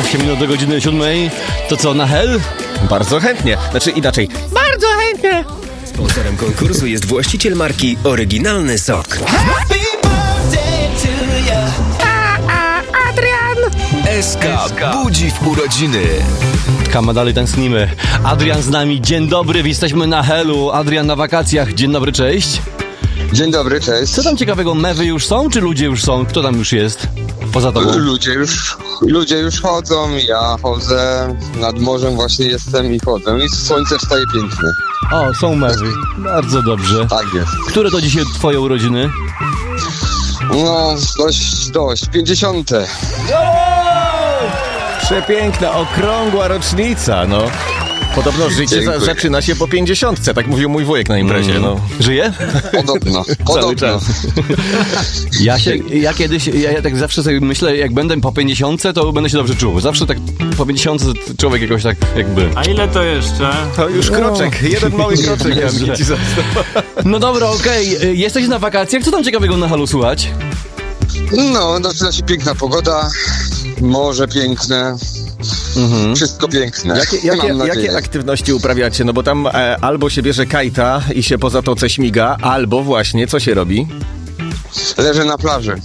15 minut do godziny 7. To co, na hel? Bardzo chętnie. Znaczy inaczej. Bardzo chętnie. Sponsorem konkursu jest właściciel marki Oryginalny Sok. Happy birthday to you. Adrian! SK budzi w urodziny. Kama, dalej tęsknimy. Adrian z nami, dzień dobry, jesteśmy na helu. Adrian na wakacjach, dzień dobry, cześć. Dzień dobry, cześć. Co tam ciekawego, mewy już są, czy ludzie już są? Kto tam już jest? Poza tobą? Ludzie już chodzą, ja chodzę, nad morzem właśnie jestem i chodzę i słońce wstaje pięknie. O, są mewy, bardzo dobrze. Tak jest. Które to dzisiaj twoje urodziny? No, dość, 50. Przepiękna, okrągła rocznica, no. Podobno życie Dziękuję. zaczyna się po 50, tak mówił mój wujek na imprezie, no. Żyje? Podobno. czas. Ja kiedyś, ja tak zawsze sobie myślę, jak będę po 50, to będę się dobrze czuł. Zawsze tak po 50 człowiek jakoś tak jakby... A ile to jeszcze? To już kroczek, jeden mały kroczek. Dobrze. ci został. No dobra, okej. Jesteś na wakacjach, co tam ciekawego na halu słuchać? No, zaczyna się piękna pogoda, morze piękne, wszystko piękne. Jakie aktywności uprawiacie? No bo tam albo się bierze kajta i się po zatoce śmiga, albo właśnie, co się robi? Leżę na plaży.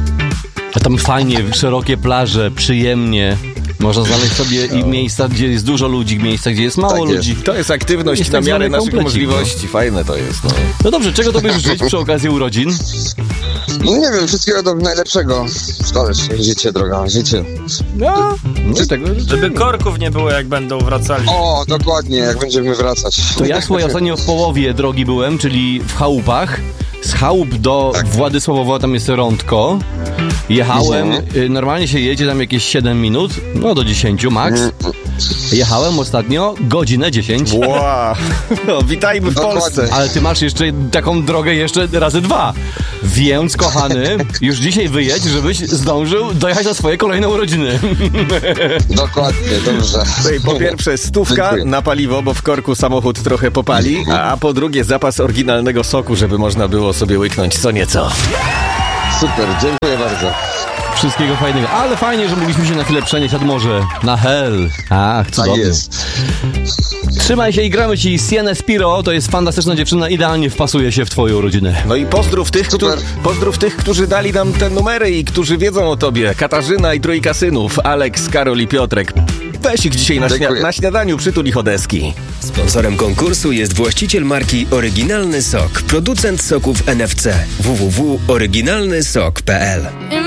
A tam fajnie, szerokie plaże, przyjemnie. Można znaleźć sobie i miejsca, gdzie jest dużo ludzi, miejsca, gdzie jest mało Tak jest. ludzi. To jest aktywność Jest na tak miarę zwany naszych komplecik, możliwości. Fajne to jest, no. No dobrze, czego tobie życzyć przy okazji urodzin? No nie wiem, wszystkiego najlepszego. Życie, droga, życie. No tego Żeby korków nie było, jak będą wracali. O, dokładnie, jak będziemy wracać. To ja słuchaj, ostatnio w połowie drogi byłem, czyli w chałupach. Z chałup do Władysławowa, tam jest rądko. Jechałem, normalnie się jedzie tam jakieś 7 minut, no do 10 max. Jechałem ostatnio godzinę 10. Wow. No, witajmy w Dokładnie. Polsce. Ale ty masz jeszcze taką drogę jeszcze razy 2. Więc, kochany, już dzisiaj wyjedź, żebyś zdążył dojechać na swoje kolejne urodziny. Dokładnie, dobrze. Tutaj po pierwsze 100 Dziękuję. na paliwo, bo w korku samochód trochę popali, a po drugie zapas oryginalnego soku, żeby można było sobie łyknąć co nieco. Super, dziękuję bardzo. Wszystkiego fajnego. Ale fajnie, że mogliśmy się na chwilę przenieść nad morze. Na hel. Ach, Tak cudownie. jest. Trzymaj się i gramy ci Sienę Spiro. To jest fantastyczna dziewczyna, idealnie wpasuje się w twoje urodziny. No i pozdrów tych, którzy dali nam te numery i którzy wiedzą o tobie. Katarzyna i trójka synów, Aleks, Karol i Piotrek. Weź ich dzisiaj na śniadaniu, przytul ich o deski. Sponsorem konkursu jest właściciel marki Oryginalny Sok, producent soków NFC. www.oryginalnysok.pl